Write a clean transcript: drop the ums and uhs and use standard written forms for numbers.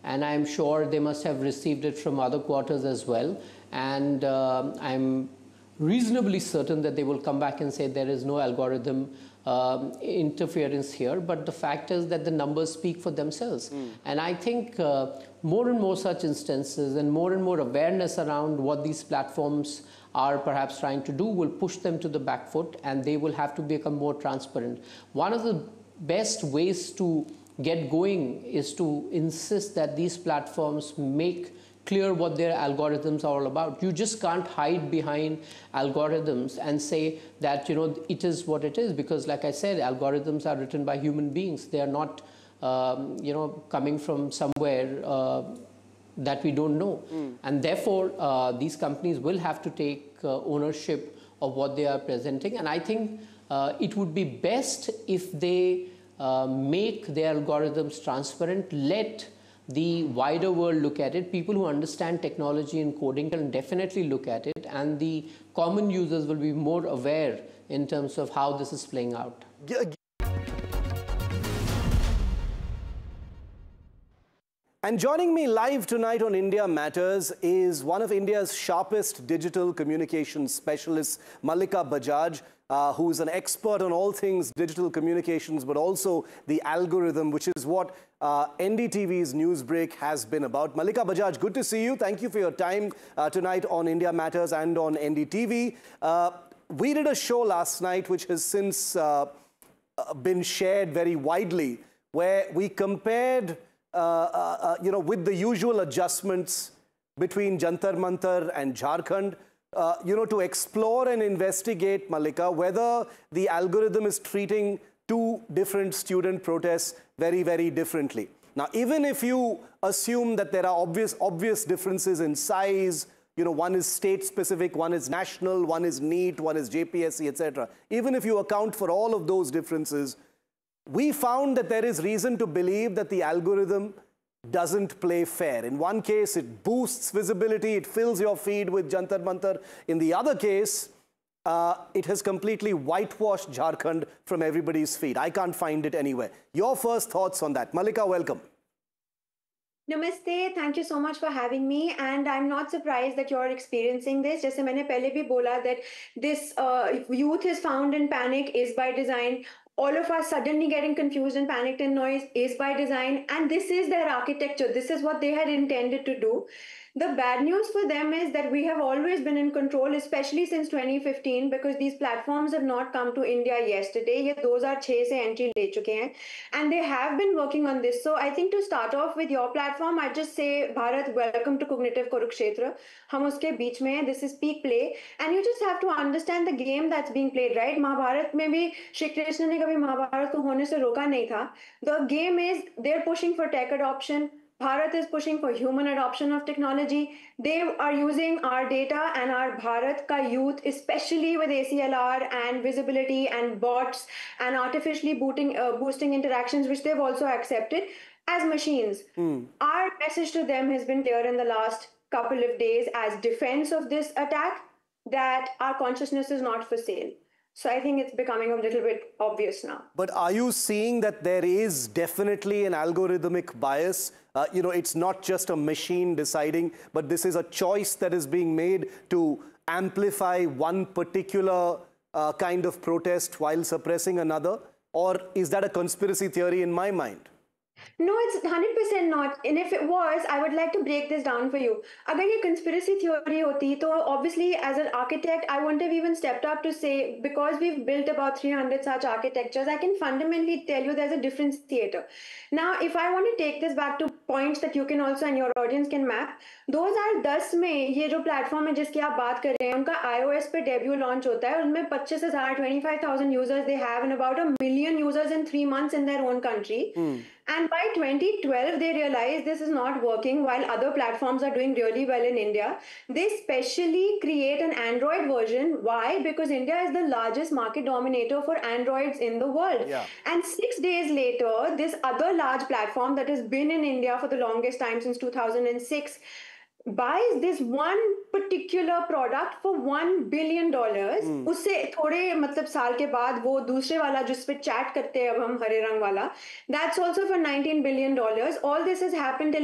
and I'm sure they must have received it from other quarters as well. And I'm reasonably certain that they will come back and say there is no algorithm interference here, but the fact is that the numbers speak for themselves. And I think more and more such instances and more awareness around what these platforms are perhaps trying to do will push them to the back foot, and they will have to become more transparent. One of the best ways to get going is to insist that these platforms make clear what their algorithms are all about. You just can't hide behind algorithms and say that, you know, it is what it is, because like I said, algorithms are written by human beings. They are not, you know, coming from somewhere that we don't know. And therefore, these companies will have to take ownership of what they are presenting. And I think it would be best if they make their algorithms transparent, let the wider world look at it. People who understand technology and coding can definitely look at it, and the common users will be more aware in terms of how this is playing out. And joining me live tonight on India Matters is one of India's sharpest digital communications specialists, Mallika Bajaj, who is an expert on all things digital communications, but also the algorithm, which is what NDTV's Newsbreak has been about. Mallika Bajaj, good to see you. Thank you for your time tonight on India Matters and on NDTV. We did a show last night, which has since been shared very widely, where we compared you know, with the usual adjustments between Jantar Mantar and Jharkhand, you know, to explore and investigate, Mallika, whether the algorithm is treating two different student protests very, very differently. Now, even if you assume that there are obvious differences in size, you know, one is state-specific, one is national, one is NEET, one is JPSC, etc. Even if you account for all of those differences, we found that there is reason to believe that the algorithm doesn't play fair. In one case, it boosts visibility, it fills your feed with Jantar Mantar. In the other case, it has completely whitewashed Jharkhand from everybody's feed. I can't find it anywhere. Your first thoughts on that. Mallika, welcome. Namaste, thank you so much for having me, and I'm not surprised that you're experiencing this. जैसे मैंने पहले भी बोला that this youth is found in panic is by design. All of us suddenly getting confused and panicked and noise is by design, and this is their architecture. This is what they had intended to do. The bad news for them is that we have always been in control, especially since 2015, because these platforms have not come to India yesterday. ये 2006 से entry ले चुके हैं, and they have been working on this. So I think to start off with your platform, I just say, Bharat, welcome to Cognitive Kurukshetra. हम उसके बीच में हैं. This is peak play, and you just have to understand the game that's being played, right? Mahabharat में भी श्री कृष्ण ने कभी महाभारत को होने से रोका नहीं था. The game is they're pushing for tech adoption. Bharat is pushing for human adoption of technology. They are using our data and our Bharat ka youth, especially with ACLR and visibility and bots and artificially boosting interactions, which they've also accepted as machines. Our message to them has been clear in the last couple of days as defense of this attack, that our consciousness is not for sale. So I think it's becoming a little bit obvious now. But are you seeing that there is definitely an algorithmic bias? You know, it's not just a machine deciding, but this is a choice that is being made to amplify one particular kind of protest while suppressing another? Or is that a conspiracy theory in my mind? No, it's 100% not. And if it was, I would like to break this down for you. अगर ये conspiracy theory होती, तो obviously as an architect, I wouldn't have even stepped up to say, because we've built about 300 such architectures, I can fundamentally tell you there's a differentiator. Now, if I want to take this back to points that you can also and your audience can map, 2010 में ये जो platform है जिसकी आप बात कर रहे हैं, उनका iOS पे debut launch होता है, उनमें 25,000 users they have, and about 1 million users in 3 months in their own country. And by 2012, they realized this is not working while other platforms are doing really well in India. They specially create an Android version. Why? Because India is the largest market dominator for Androids in the world. Yeah. And 6 days later, this other large platform that has been in India for the longest time since 2006 buys this one particular product for $1 billion. उससे थोड़े मतलब साल के बाद वो दूसरे वाला जिस पे चैट करते हैं अब हम हरे रंग वाला, that's also for $19 billion. All this has happened till